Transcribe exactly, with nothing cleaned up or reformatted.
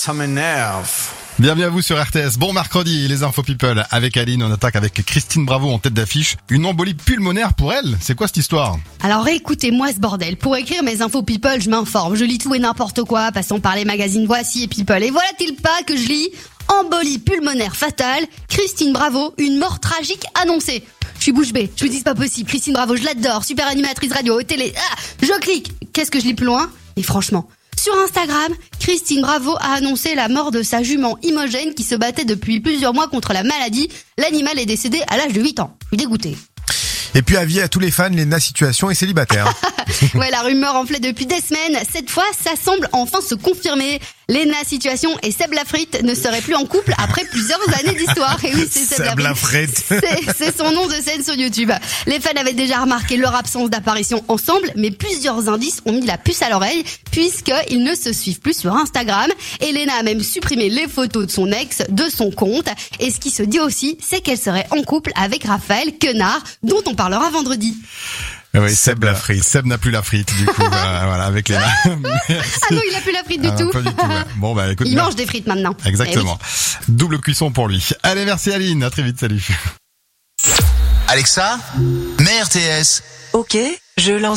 ça m'énerve. Bienvenue à vous sur R T S. Bon mercredi, les infos people avec Aline. On attaque avec Christine Bravo en tête d'affiche. Une embolie pulmonaire pour elle. C'est quoi cette histoire? Alors écoutez-moi ce bordel. Pour écrire mes infos people, je m'informe. Je lis tout et n'importe quoi, passant par les magazines Voici et People. Et voilà-t-il pas que je lis embolie pulmonaire fatale. Christine Bravo, une mort tragique annoncée. Je suis bouche bée. Je me dis c'est pas possible. Christine Bravo, je l'adore. Super animatrice radio, télé. Ah, je clique. Qu'est-ce que je lis plus loin? Et franchement, sur Instagram, Christine Bravo a annoncé la mort de sa jument Imogène qui se battait depuis plusieurs mois contre la maladie. L'animal est décédé à l'âge de huit ans. Je suis dégoûtée. Et puis avis à tous les fans, Léna Situation est célibataire. Ouais, la rumeur enflait depuis des semaines. Cette fois, ça semble enfin se confirmer. Léna Situation et Seb Lafrite ne seraient plus en couple après plusieurs années d'histoire. Et oui, c'est Seb, Seb Lafrite. C'est, c'est son nom de scène sur YouTube. Les fans avaient déjà remarqué leur absence d'apparition ensemble, mais plusieurs indices ont mis la puce à l'oreille puisqu'ils ne se suivent plus sur Instagram. Et Léna a même supprimé les photos de son ex de son compte. Et ce qui se dit aussi, c'est qu'elle serait en couple avec Raphaël Quenard, dont on parlera vendredi. Oui, Seb la frite. Seb n'a plus la frite, du coup, bah, voilà, avec les mains. Ah non, il a plus la frite du ah, tout. Pas du tout, ouais. Bon, bah, écoute. Il mange des frites maintenant. Exactement. Oui. Double cuisson pour lui. Allez, merci Aline. À très vite, salut. Alexa, mets R T S. Ok, je lance